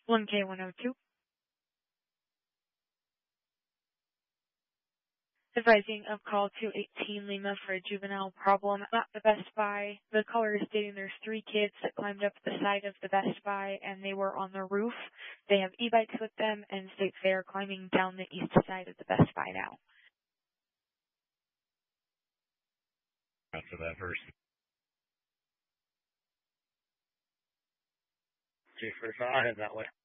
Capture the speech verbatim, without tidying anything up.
one K one oh two. Advising of call two eighteen Lima for a juvenile problem at the Best Buy. The caller is stating there's three kids that climbed up the side of the Best Buy and they were on the roof. They have e-bikes with them and states they are climbing down the east side of the Best Buy now. After that first. Chief, I'll head that way.